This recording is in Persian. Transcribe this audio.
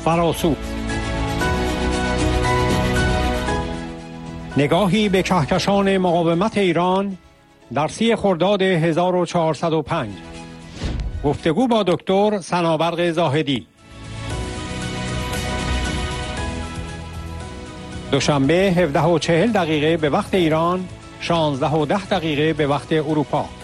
فراسو. نگاهی به کهکشان مقاومت ایران در 30 خرداد 1405. گفتگو با دکتر سنابرق زاهدی. دوشنبه 17:40 به وقت ایران، 16:10 به وقت اروپا.